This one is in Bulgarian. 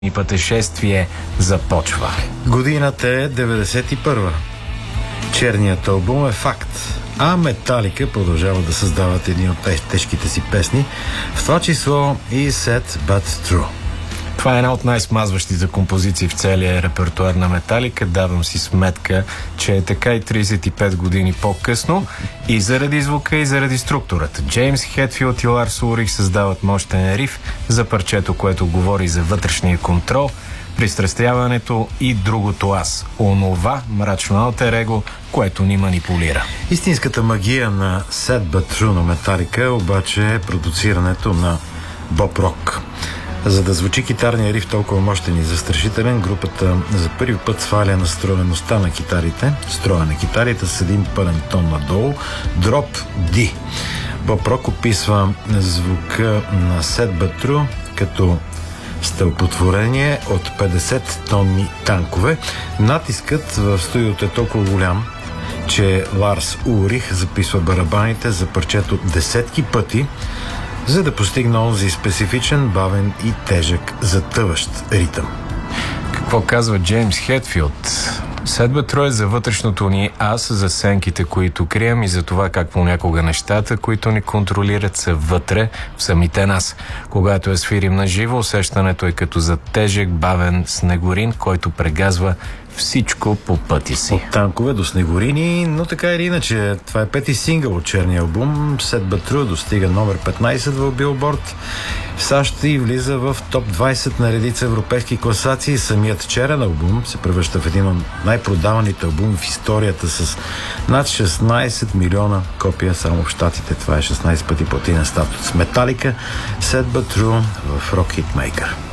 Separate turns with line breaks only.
и пътешествие започва.
Годината е 91. Черният албум е факт, а Металика продължава да създават едни от тежките си песни, в това число и Sad But True.
Това е една от най-смазващите композиции в целия репертуар на Металика. Давам си сметка, че е така и 35 години по-късно, и заради звука, и заради структурата. Джеймс Хетфилд и Ларс Улрих създават мощен риф за парчето, което говори за вътрешния контрол, пристрастяването и другото аз. Онова мрачно алтер его, което ни манипулира.
Истинската магия на Sad But True на Металика обаче е продуцирането на Боб Рок. За да звучи китарния риф толкова мощен и застрашителен, групата за първи път сваля настроеността на китарите, строя на китарите с един пълен тон надолу, дроп D. Боб Рок описва звука на Sad But True като стълпотворение от 50 тонни танкове. Натискът в студиото е толкова голям, че Ларс Улрих записва барабаните за парчето десетки пъти, за да постигне онзи специфичен, бавен и тежък, затъващ ритъм.
Какво казва Джеймс Хетфилд? Sad But True е за вътрешното ни аз, за сенките, които крием, и за това как понякога нещата, които ни контролират, са вътре в самите нас. Когато я свирим на живо, усещането е като за тежък, бавен снегорин, който прегазва всичко по пъти си.
От танкове до снегорини, но така или иначе, това е пети сингъл от черния албум. Sad But True достига номер 15 в Билборд в САЩ и влиза в топ 20 на редица европейски класации. Самият черен албум се превръща в един от най-продаваните албуми в историята с над 16 милиона копия само в щатите. Това е 16 пъти платинен статус. Металика, Sad But True в Rock Hitmaker.